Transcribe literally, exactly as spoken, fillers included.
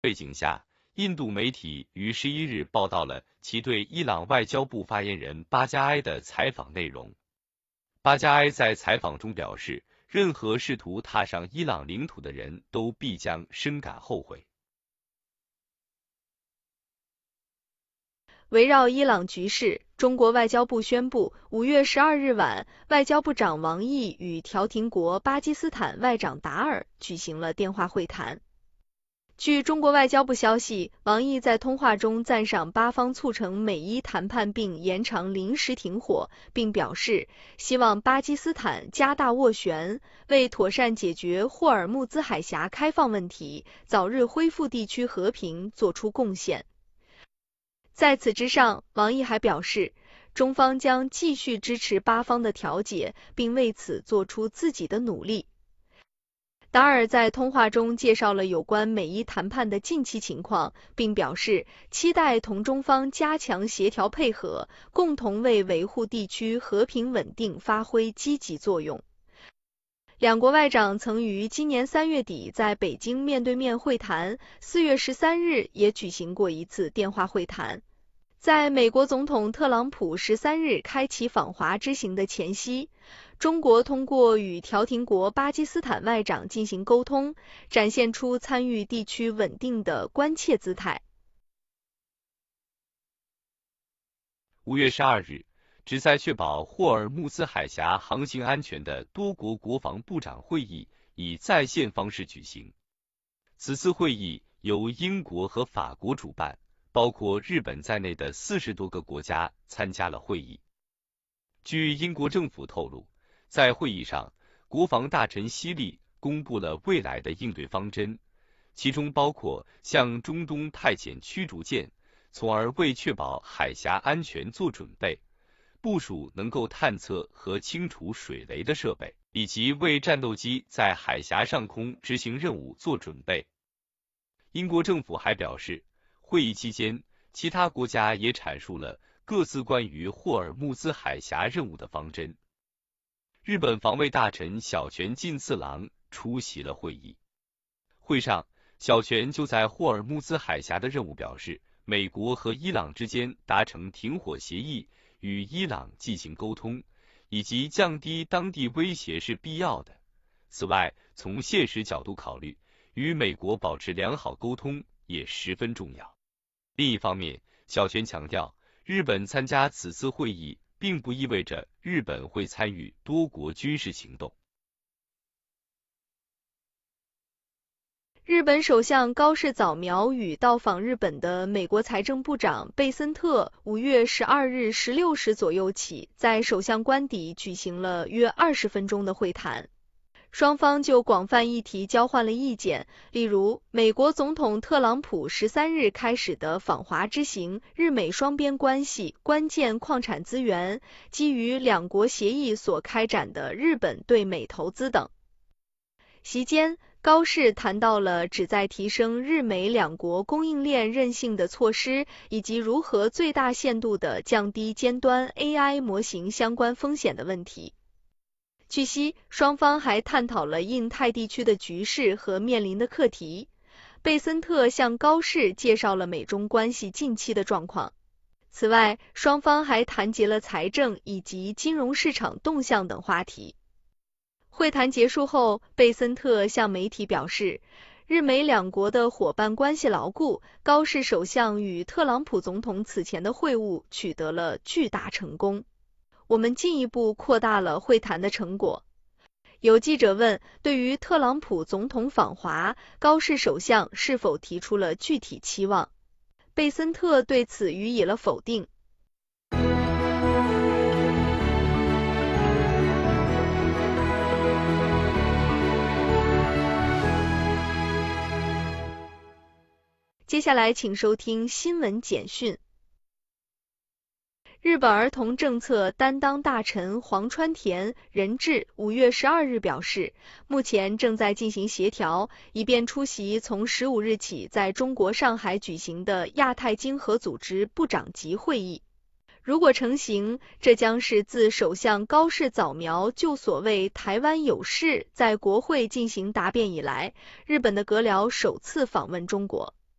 背景下，印度媒体于十一日报道了其对伊朗外交部发言人巴加埃的采访内容。巴加埃在采访中表示，任何试图踏上伊朗领土的人都必将深感后悔。 围绕伊朗局势，中国外交部宣布，五月十二日晚，外交部长王毅与调停国巴基斯坦外长达尔举行了电话会谈。据中国外交部消息，王毅在通话中赞赏巴方促成美伊谈判并延长临时停火，并表示希望巴基斯坦加大斡旋，为妥善解决霍尔木兹海峡开放问题，早日恢复地区和平做出贡献。在此之上，王毅还表示，中方将继续支持巴方的调解，并为此做出自己的努力。达尔在通话中介绍了有关美伊谈判的近期情况，并表示期待同中方加强协调配合，共同为维护地区和平稳定发挥积极作用。两国外长曾于今年三月底在北京面对面会谈，四月十三日也举行过一次电话会谈。在美国总统特朗普十三日开启访华之行的前夕，中国通过与调停国巴基斯坦外长进行沟通，展现出参与地区稳定的关切姿态。 五月十二日，旨在确保霍尔木兹海峡航行安全的多国国防部长会议以在线方式举行。此次会议由英国和法国主办，包括日本在内的四十多个国家参加了会议。据英国政府透露，在会议上，国防大臣希利公布了未来的应对方针，其中包括向中东派遣驱逐舰，从而为确保海峡安全做准备，部署能够探测和清除水雷的设备，以及为战斗机在海峡上空执行任务做准备。英国政府还表示，会议期间，其他国家也阐述了各自关于霍尔木兹海峡任务的方针。日本防卫大臣小泉进次郎出席了会议。会上，小泉就在霍尔木兹海峡的任务表示，美国和伊朗之间达成停火协议，与伊朗进行沟通，以及降低当地威胁是必要的。此外，从现实角度考虑，与美国保持良好沟通也十分重要。另一方面，小泉强调，日本参加此次会议并不意味着日本会参与多国军事行动。 日本首相高市早苗与到访日本的美国财政部长贝森特五月十二日十六时左右起，在首相官邸举行了约二十分钟的会谈。双方就广泛议题交换了意见，例如美国总统特朗普十三日开始的访华之行，日美双边关系、关键矿产资源、基于两国协议所开展的日本对美投资等。席间，高市谈到了旨在提升日美两国供应链韧性的措施，以及如何最大限度地降低尖端 A I 模型相关风险的问题。据悉，双方还探讨了印太地区的局势和面临的课题。贝森特向高市介绍了美中关系近期的状况。此外，双方还谈及了财政以及金融市场动向等话题。会谈结束后，贝森特向媒体表示，日美两国的伙伴关系牢固，高市首相与特朗普总统此前的会晤取得了巨大成功。我们进一步扩大了会谈的成果。有记者问，对于特朗普总统访华，高市首相是否提出了具体期望？贝森特对此予以了否定。接下来请收听新闻简讯。日本儿童政策担当大臣黄川田仁志五月十二日表示，目前正在进行协调，以便出席从十五日起在中国上海举行的亚太经合组织部长级会议。如果成行，这将是自首相高市早苗就所谓台湾有事在国会进行答辩以来，日本的阁僚首次访问中国。